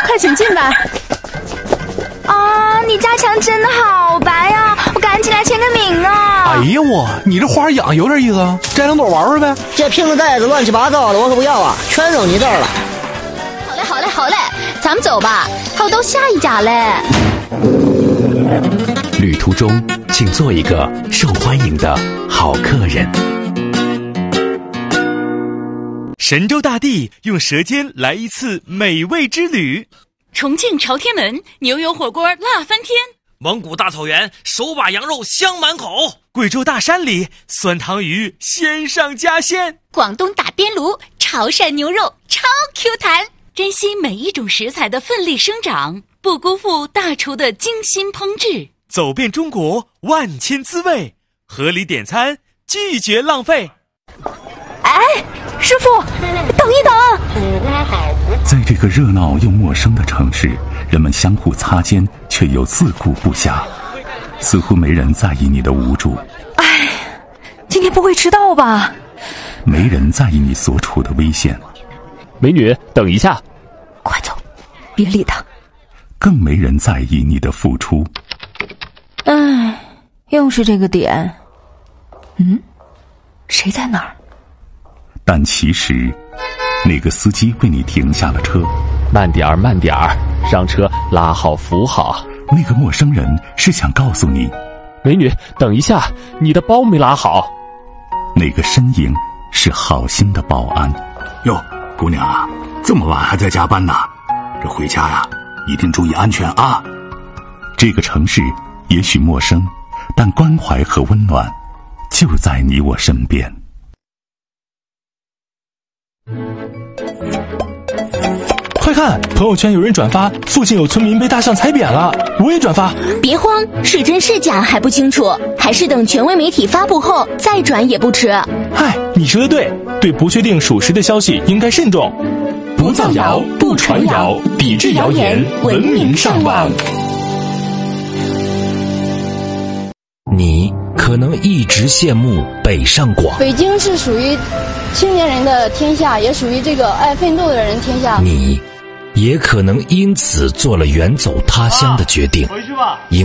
快请进吧。 啊，你家墙真的好白呀！我赶紧来签个名啊！ 哎呀我，你这花养有点意思啊，摘两朵玩玩呗。 这瓶子袋子乱七八糟的，我可不要啊，全扔你这儿了。 好嘞，咱们走吧，还有到下一家嘞。 旅途中，请做一个受欢迎的好客人。 神州大地用舌尖来一次美味之旅。 重庆朝天门牛油火锅辣翻天， 蒙古大草原手把羊肉香满口， 贵州大山里酸汤鱼鲜上加鲜， 广东打边炉潮汕牛肉超 Q 弹。珍惜每一种食材的奋力生长，不辜负大厨的精心烹制。 走遍中国万千滋味，合理点餐，拒绝浪费。 哎，师傅，等一等！ 在这个热闹又陌生的城市，人们相互擦肩，却又自顾不暇，似乎没人在意你的无助。 哎，今天不会迟到吧？ 没人在意你所处的危险。 美女，等一下！ 快走，别理他。 更没人在意你的付出。 哎，又是这个点。谁在哪儿？ 但其实，那个司机为你停下了车。 慢点儿，上车拉好扶好。 那个陌生人是想告诉你， 美女，等一下，你的包没拉好。 那个身影是好心的保安。 哟，姑娘啊，这么晚还在加班呢？这回家呀，一定注意安全啊！ 这个城市也许陌生，但关怀和温暖就在你我身边。 快看，朋友圈有人转发附近有村民被大象踩扁了，我也转发。 别慌，是真是假还不清楚，还是等权威媒体发布后再转也不迟。 嗨，你说的对，对不确定属实的消息应该慎重。 不造谣，不传谣，抵制谣言，文明上网。你可能一直羡慕北上广， 北京是属于青年人的天下，也属于这个爱奋斗的人天下。 你也可能因此做了远走他乡的决定。 回去吧。